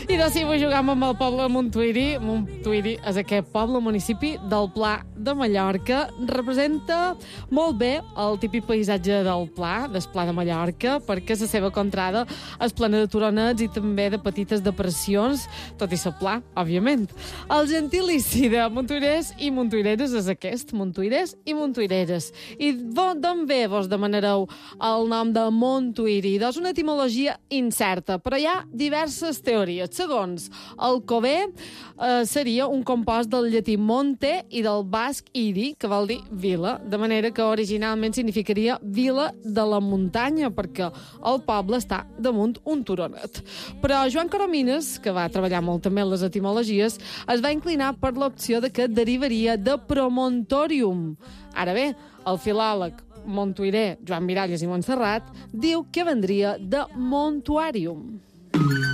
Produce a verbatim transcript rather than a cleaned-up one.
I de si vull jugar amb el poble de Montuïri. Montuïri és aquest poble municipi del Pla de Mallorca. Representa molt bé el típic paisatge del Pla, del Pla de Mallorca, perquè la seva contrada és plena de turonets i també de petites depressions, tot i ser pla, òbviament. El gentilici de montuirers i montuireres és aquest, montuirers i montuireres. I d'on ve, vos demanareu, el nom de Montuïri? Doncs una etimologia incerta, però hi ha diverses teories. Segons el Cové, eh, seria un compost del llatí monte i del basc iri, que vol dir vila, de manera que originalment significaria vila de la muntanya, perquè el poble està damunt un turonet. Però Joan Coromines, que va treballar molt també en les etimologies, es va inclinar per l'opció de que derivaria de promontorium. Ara bé, el filòleg montuirer Joan Miralles i Montserrat diu que vendria de montuarium.